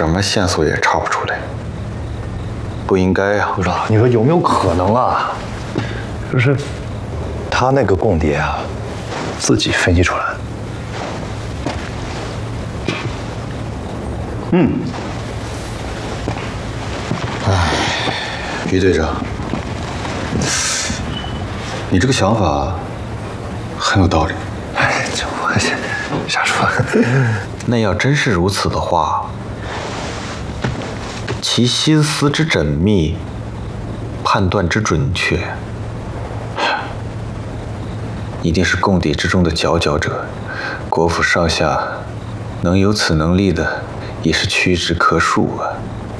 什么线索也查不出来，不应该呀。 部长，你说有没有可能啊？就是他那个共谍啊，自己分析出来的。 于队长，你这个想法很有道理。 哎，这我瞎说。 那要真是如此的话，其心思之缜密，判断之准确，一定是共谍之中的佼佼者。国府上下能有此能力的，也是屈指可数啊。